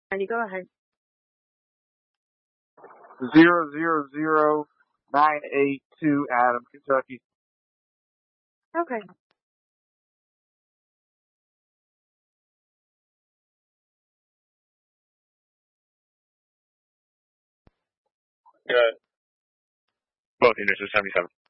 You go ahead. 000982, Adam, Kentucky. Okay. Good. Both units are 77.